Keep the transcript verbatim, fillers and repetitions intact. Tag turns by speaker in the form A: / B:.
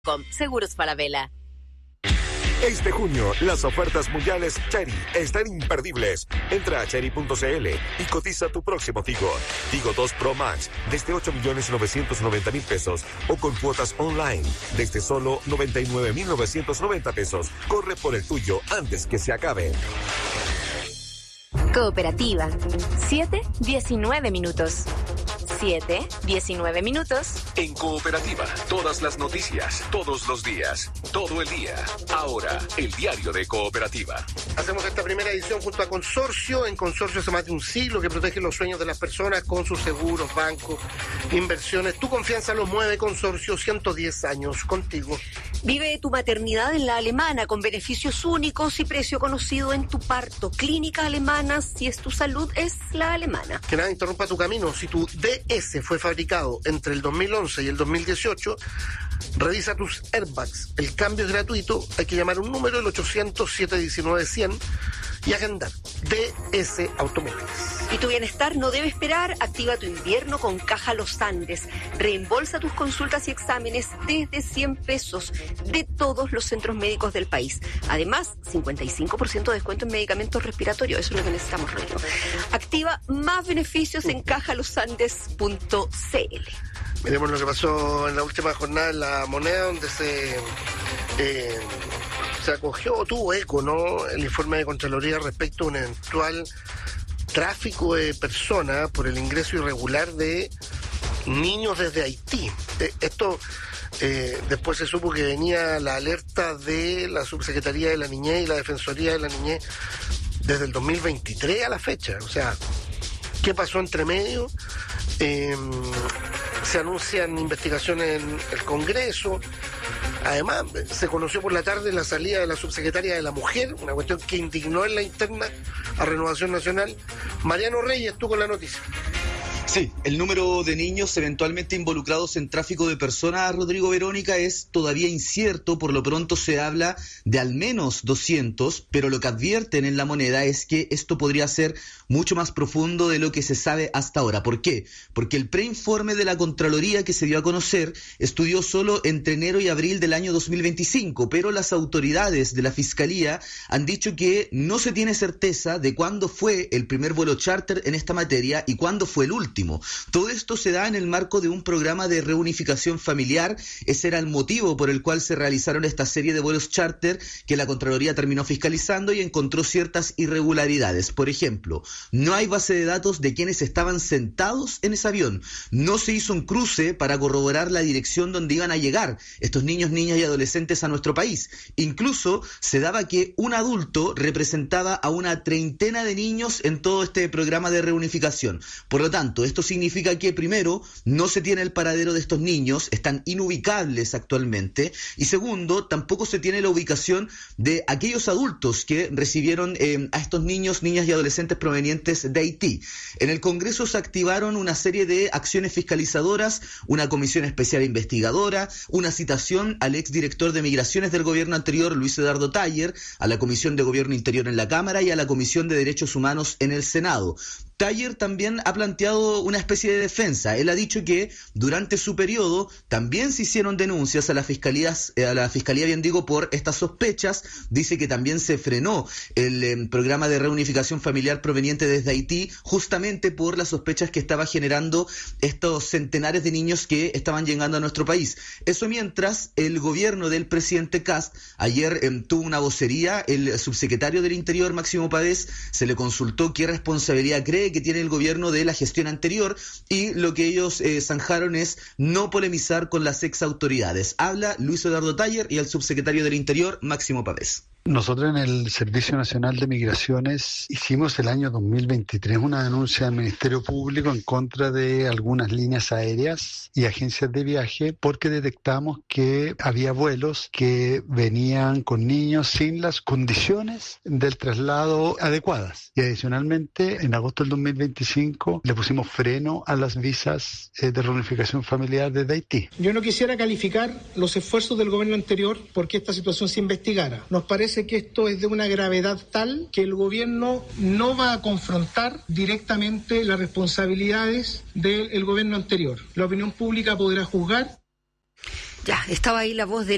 A: Com, seguros Falabella.
B: Este junio, las ofertas mundiales Chery están imperdibles. Entra a chery punto c l y cotiza tu próximo Tigo. Tigo dos Pro Max desde ocho millones novecientos noventa mil pesos o con cuotas online desde solo noventa y nueve mil novecientos noventa pesos. Corre por el tuyo antes que se acabe.
C: Cooperativa. siete diecinueve minutos. siete diecinueve minutos.
D: En Cooperativa, todas las noticias, todos los días, todo el día. Ahora, el diario de Cooperativa.
E: Hacemos esta primera edición junto a Consorcio. En Consorcio hace más de un siglo que protege los sueños de las personas con sus seguros, bancos, inversiones. Tu confianza los mueve. Consorcio, ciento diez años contigo.
F: Vive tu maternidad en la Alemana con beneficios únicos y precio conocido en tu parto. Clínica Alemana, si es tu salud, es la alemana.
E: Que nada interrumpa tu camino. Si tu D S fue fabricado entre el dos mil once y el dos mil dieciocho, revisa tus airbags. El cambio es gratuito. Hay que llamar un número, el ochocientos, siete diecinueve, cien, y agendar. D S Automóviles.
F: Y tu bienestar no debe esperar. Activa tu invierno con Caja Los Andes. Reembolsa tus consultas y exámenes desde cien pesos de todos los centros médicos del país. Además, cincuenta y cinco por ciento de descuento en medicamentos respiratorios. Eso es lo que necesitamos, Rodrigo. Activa más beneficios en caja los andes punto c l.
E: Miremos lo que pasó en la última jornada en La Moneda, donde se... Eh, se acogió o tuvo eco, ¿no?, el informe de Contraloría respecto a un eventual tráfico de personas por el ingreso irregular de niños desde Haití. Eh, esto eh, después se supo que venía la alerta de la Subsecretaría de la Niñez y la Defensoría de la Niñez desde el dos mil veintitrés a la fecha. O sea, ¿qué pasó entre medio? Eh, se anuncian investigaciones en el Congreso. Además, se conoció por la tarde la salida de la subsecretaria de la Mujer, una cuestión que indignó en la interna a Renovación Nacional. Mariano Reyes, tú con la noticia.
G: Sí, el número de niños eventualmente involucrados en tráfico de personas, Rodrigo, Verónica, es todavía incierto. Por lo pronto se habla de al menos doscientos, pero lo que advierten en La Moneda es que esto podría ser mucho más profundo de lo que se sabe hasta ahora. ¿Por qué? Porque el preinforme de la Contraloría que se dio a conocer estudió solo entre enero y abril del año dos mil veinticinco, pero las autoridades de la Fiscalía han dicho que no se tiene certeza de cuándo fue el primer vuelo charter en esta materia y cuándo fue el último. Todo esto se da en el marco de un programa de reunificación familiar. Ese era el motivo por el cual se realizaron esta serie de vuelos charter que la Contraloría terminó fiscalizando y encontró ciertas irregularidades. Por ejemplo, no hay base de datos de quienes estaban sentados en ese avión. No se hizo un cruce para corroborar la dirección donde iban a llegar estos niños, niñas y adolescentes a nuestro país. Incluso se daba que un adulto representaba a una treintena de niños en todo este programa de reunificación. Por lo tanto, esto significa que, primero, no se tiene el paradero de estos niños, están inubicables actualmente, y segundo, tampoco se tiene la ubicación de aquellos adultos que recibieron eh, a estos niños, niñas y adolescentes provenientes de Haití. En el Congreso se activaron una serie de acciones fiscalizadoras, una comisión especial investigadora, una citación al exdirector de Migraciones del gobierno anterior, Luis Eduardo Taller, a la Comisión de Gobierno Interior en la Cámara y a la Comisión de Derechos Humanos en el Senado. Taller también ha planteado una especie de defensa. Él ha dicho que durante su periodo también se hicieron denuncias a la fiscalía, a la fiscalía, bien digo, por estas sospechas. Dice que también se frenó el eh, programa de reunificación familiar proveniente desde Haití, justamente por las sospechas que estaba generando estos centenares de niños que estaban llegando a nuestro país. Eso mientras el gobierno del presidente Kast ayer eh, tuvo una vocería. El subsecretario del Interior, Máximo Pavés, se le consultó qué responsabilidad cree que tiene el gobierno de la gestión anterior, y lo que ellos eh, zanjaron es no polemizar con las ex autoridades. Habla Luis Eduardo Taller y el subsecretario del Interior, Máximo Pavés.
H: Nosotros en el Servicio Nacional de Migraciones hicimos el año dos mil veintitrés una denuncia al Ministerio Público en contra de algunas líneas aéreas y agencias de viaje porque detectamos que había vuelos que venían con niños sin las condiciones del traslado adecuadas. Y adicionalmente, en agosto del dos mil veinticinco le pusimos freno a las visas eh, de reunificación familiar desde Haití.
I: Yo no quisiera calificar los esfuerzos del gobierno anterior porque esta situación se investigara. Nos parece que esto es de una gravedad tal que el gobierno no va a confrontar directamente las responsabilidades del gobierno anterior. La opinión pública podrá juzgar.
F: Ya, estaba ahí la voz del